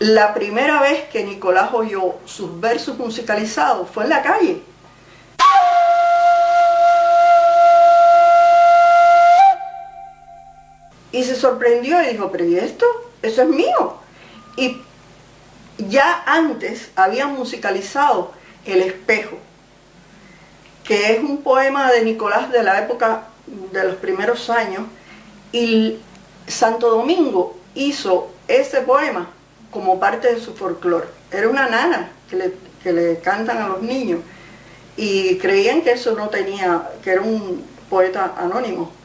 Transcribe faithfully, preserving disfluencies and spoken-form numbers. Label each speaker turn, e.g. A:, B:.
A: La primera vez que Nicolás oyó sus versos musicalizados fue en la calle. Y se sorprendió y dijo, pero ¿y esto? Eso es mío. Y ya antes habían musicalizado El Espejo, que es un poema de Nicolás de la época de los primeros años, y Santo Domingo hizo ese poema como parte de su folclore. Era una nana que le, que le cantan a los niños, y creían que eso no tenía, que era un poeta anónimo.